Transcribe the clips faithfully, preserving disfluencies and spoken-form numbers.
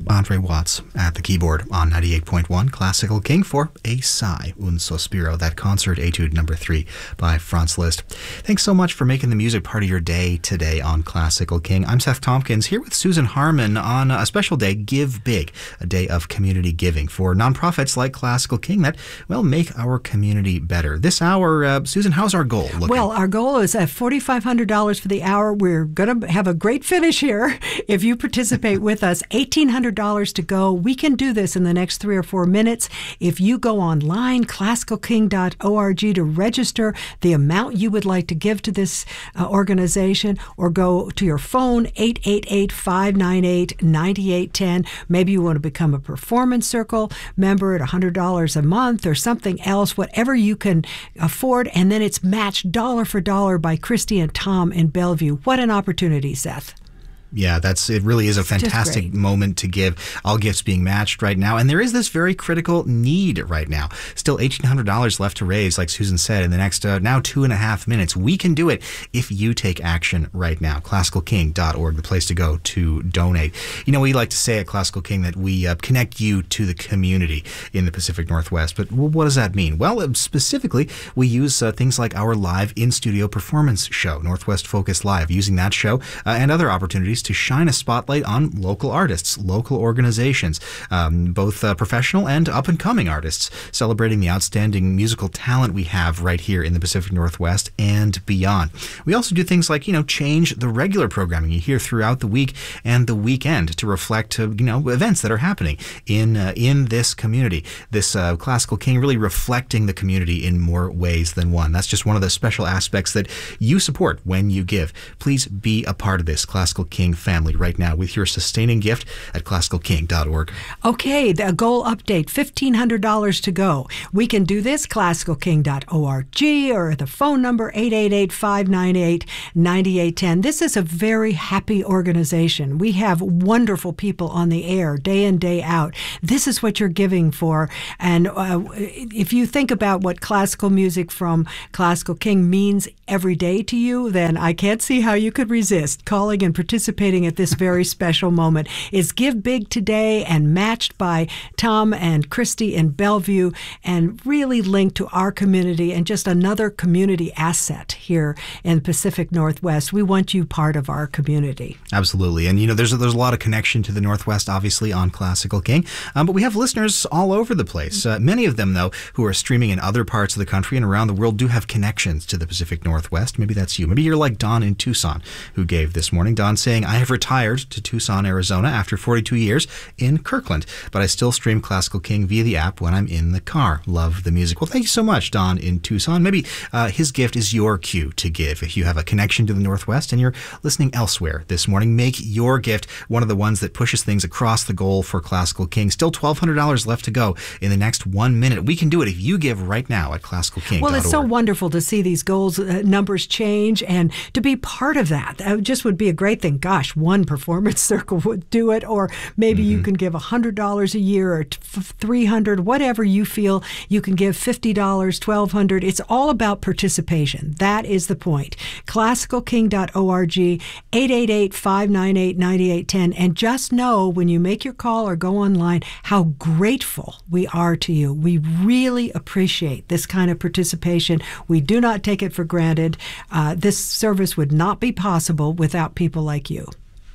Andre Watts at the keyboard on ninety-eight point one Classical King for A Sigh, Un Sospiro, that concert etude number three by Franz Liszt. Thanks so much for making the music part of your day today on Classical King. I'm Seth Tompkins here with Susan Harmon on a special day, Give Big, a day of community giving for nonprofits like Classical King that, well, make our community better. This hour, uh, Susan, how's our goal looking? Well, our goal is at four thousand five hundred dollars for the hour. We're going to have a great finish here if you participate with us. eighteen hundred dollars to go. We can do this in the next three or four minutes. If you go online, classical king dot org, to register the amount you would like to give to this uh, organization, or go to your phone, eight eight eight, five nine eight, nine eight one zero. Maybe you want to become a Performance Circle member at one hundred dollars a month or something else, whatever you can afford, and then it's matched dollar for dollar by Christy and Tom in Bellevue. What an opportunity, Seth. Yeah, that's it. Really is a fantastic moment to give. All gifts being matched right now, and there is this very critical need right now. Still eighteen hundred dollars left to raise, like Susan said, in the next uh, now two and a half minutes. We can do it if you take action right now. classical king dot org, the place to go to donate. You know, we like to say at Classical King that we uh, connect you to the community in the Pacific Northwest. But well, what does that mean? Well, uh, specifically, we use uh, things like our live in-studio performance show, Northwest Focus Live, using that show uh, and other opportunities to shine a spotlight on local artists, local organizations, um, both uh, professional and up-and-coming artists, celebrating the outstanding musical talent we have right here in the Pacific Northwest and beyond. We also do things like, you know, change the regular programming you hear throughout the week and the weekend to reflect, uh, you know, events that are happening in uh, in this community. This uh, Classical King really reflecting the community in more ways than one. That's just one of the special aspects that you support when you give. Please be a part of this Classical King family right now with your sustaining gift at classical king dot org. Okay, the goal update, fifteen hundred dollars to go. We can do this, classical king dot org, or the phone number eight eight eight, five nine eight, nine eight one zero. This is a very happy organization. We have wonderful people on the air day in, day out. This is what you're giving for. And uh, if you think about what classical music from Classical King means every day to you, then I can't see how you could resist calling and participating at this very special moment. It's Give Big today and matched by Tom and Christy in Bellevue, and really linked to our community and just another community asset here in the Pacific Northwest. We want you part of our community. Absolutely. And, you know, there's a, there's a lot of connection to the Northwest, obviously, on Classical King. Um, but we have listeners all over the place. Uh, many of them, though, who are streaming in other parts of the country and around the world do have connections to the Pacific Northwest. Maybe that's you. Maybe you're like Don in Tucson, who gave this morning. Don saying, I have retired to Tucson, Arizona after forty-two years in Kirkland, but I still stream Classical King via the app when I'm in the car. Love the music. Well, thank you so much, Don in Tucson. Maybe uh, his gift is your cue to give. If you have a connection to the Northwest and you're listening elsewhere this morning, make your gift one of the ones that pushes things across the goal for Classical King. Still twelve hundred dollars left to go in the next one minute. We can do it if you give right now at classical king dot org. Well, it's so wonderful to see these goals, uh, numbers change, and to be part of that. That just would be a great thing. Gosh, one Performance Circle would do it, or maybe mm-hmm. you can give one hundred dollars a year or three hundred dollars, whatever you feel. You can give fifty dollars, twelve hundred dollars. It's all about participation. That is the point. classical king dot org, eight eight eight, five nine eight, nine eight one zero. And just know when you make your call or go online how grateful we are to you. We really appreciate this kind of participation. We do not take it for granted. Uh, this service would not be possible without people like you.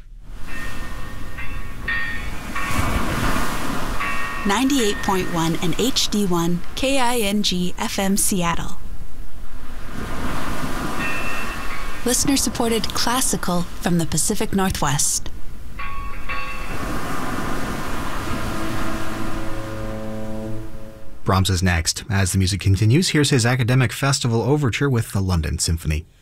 ninety-eight point one and H D one K I N G F M Seattle. Listener-supported classical from the Pacific Northwest. Brahms is next. As the music continues, here's his Academic Festival Overture with the London Symphony.